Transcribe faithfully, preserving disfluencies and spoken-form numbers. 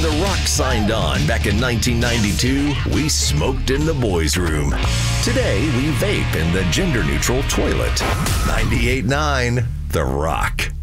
The Rock signed on back in nineteen ninety-two, we smoked in the boys' room. Today, we vape in the gender-neutral toilet. ninety-eight point nine The Rock.